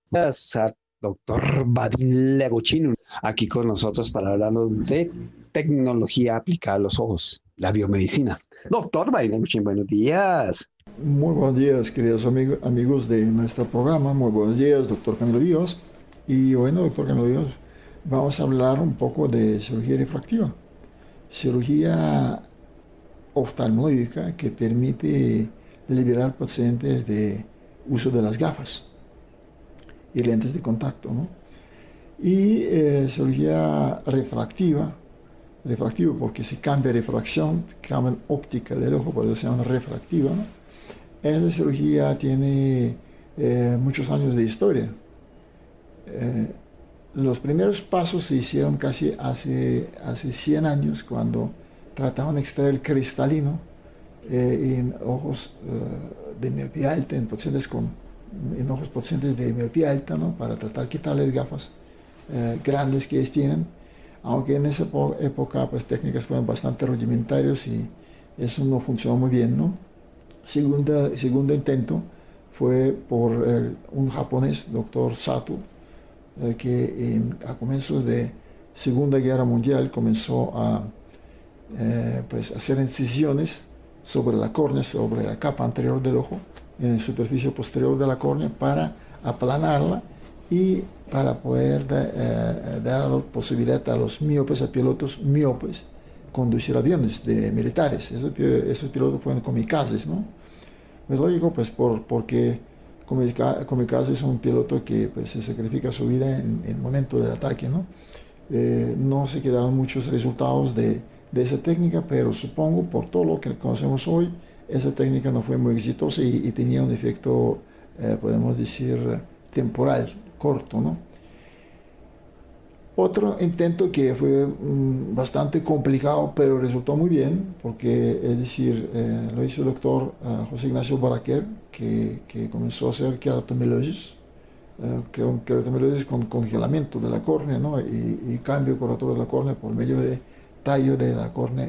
Gracias, doctor Vadim Leguchino, aquí con nosotros para hablarnos de tecnología aplicada a los ojos, la biomedicina. Doctor Vadim Leguchín, buenos días. Muy buenos días, queridos amigos de nuestro programa. Muy buenos días, doctor Camilo Díaz. Y bueno, doctor Camilo Díaz, vamos a hablar un poco de cirugía refractiva. Cirugía oftalmológica que permite liberar pacientes de uso de las gafas y lentes de contacto, ¿no? Y cirugía refractivo porque se cambia refracción, cambia óptica del ojo, por eso se llama refractiva, ¿no? Esa cirugía tiene muchos años de historia. Eh, los primeros pasos se hicieron casi hace 100 años cuando trataban de extraer el cristalino en ojos de miopía alta, en ojos pacientes de miopía alta, ¿no? Para tratar de quitarles gafas grandes que ellos tienen, aunque en esa época pues técnicas fueron bastante rudimentarias y eso no funcionó muy bien, ¿no? Segundo intento fue por un japonés, doctor Sato, que a comienzos de Segunda Guerra Mundial comenzó a pues, hacer incisiones sobre la córnea, sobre la capa anterior del ojo, en la superficie posterior de la córnea, para aplanarla y para poder dar la posibilidad a los míopes, a pilotos míopes, conducir aviones de militares. Esos pilotos fueron kamikazes, ¿no? Es lógico, pues, porque kamikaze es un piloto que pues, se sacrifica su vida en el momento del ataque, ¿no? No se quedaron muchos resultados de esa técnica, pero supongo, por todo lo que conocemos hoy, esa técnica no fue muy exitosa y tenía un efecto, podemos decir, temporal, corto, ¿no? Otro intento que fue bastante complicado, pero resultó muy bien, porque, es decir, lo hizo el doctor José Ignacio Baraquer, que comenzó a hacer keratomilosis, keratomilosis con congelamiento de la córnea, ¿no? Y cambio curatorio de la córnea por medio de tallo de la córnea